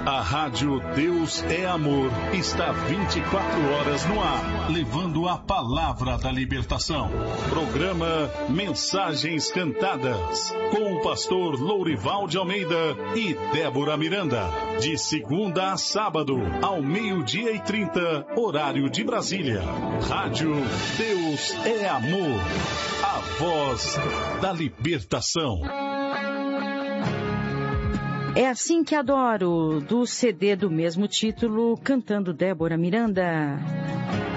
A Rádio Deus é Amor está 24 horas no ar, levando a palavra da libertação. Programa Mensagens Cantadas, com o pastor Lourival de Almeida e Débora Miranda. De segunda a sábado, ao 12:30, horário de Brasília. Rádio Deus é Amor, a voz da libertação. É Assim Que Adoro, do CD do mesmo título, cantando Débora Miranda.